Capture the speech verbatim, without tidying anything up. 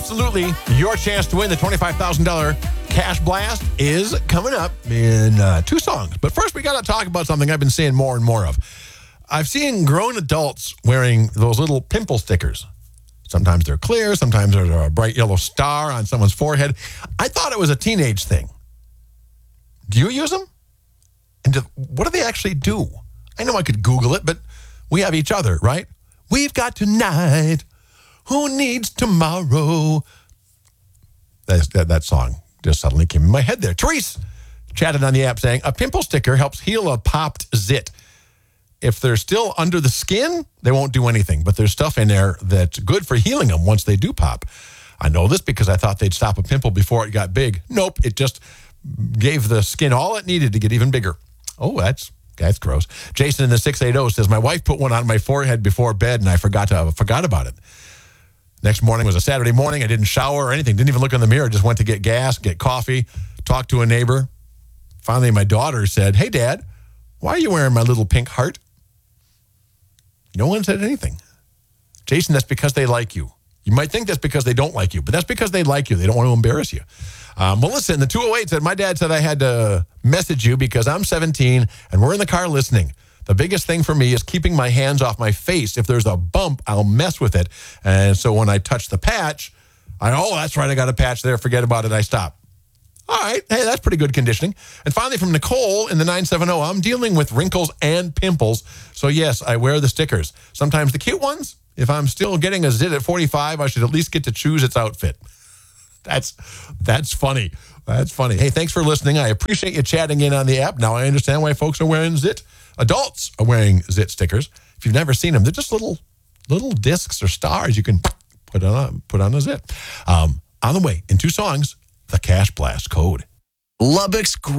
Absolutely. Your chance to win the twenty-five thousand dollars Cash Blast is coming up in uh, two songs. But first, we got to talk about something I've been seeing more and more of. I've seen grown adults wearing those little pimple stickers. Sometimes they're clear. Sometimes there's a bright yellow star on someone's forehead. I thought it was a teenage thing. Do you use them? And do, what do they actually do? I know I could Google it, but we have each other, right? We've got tonight. Who needs tomorrow? That, that, that song just suddenly came in my head there. Therese chatted on the app saying, a pimple sticker helps heal a popped zit. If they're still under the skin, they won't do anything. But there's stuff in there that's good for healing them once they do pop. I know this because I thought they'd stop a pimple before it got big. Nope, it just gave the skin all it needed to get even bigger. Oh, that's that's gross. Jason in the six eighty says, my wife put one on my forehead before bed, and I forgot to forgot about it. Next morning was a Saturday morning. I didn't shower or anything. Didn't even look in the mirror. Just went to get gas, get coffee, talk to a neighbor. Finally, my daughter said, hey, Dad, why are you wearing my little pink heart? No one said anything. Jason, that's because they like you. You might think that's because they don't like you, but that's because they like you. They don't want to embarrass you. Uh, Melissa in the two oh eight said, my dad said I had to message you because I'm seventeen and we're in the car listening. The biggest thing for me is keeping my hands off my face. If there's a bump, I'll mess with it. And so when I touch the patch, I, oh, that's right, I got a patch there. Forget about it. I stop. All right. Hey, that's pretty good conditioning. And finally, from Nicole in the nine seven zero, I'm dealing with wrinkles and pimples. So, yes, I wear the stickers. Sometimes the cute ones. If I'm still getting a zit at forty-five, I should at least get to choose its outfit. That's that's funny. That's funny. Hey, thanks for listening. I appreciate you chatting in on the app. Now I understand why folks are wearing zit. Adults are wearing zit stickers. If you've never seen them, they're just little little discs or stars you can put on a, put on a zit. Um, on the way, in two songs, the Cash Blast code. Lubbock's